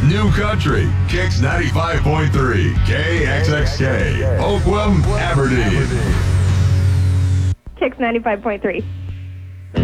New Country, Kicks 95.3, KXXK, Oakwam, Aberdeen. Kicks 95.3.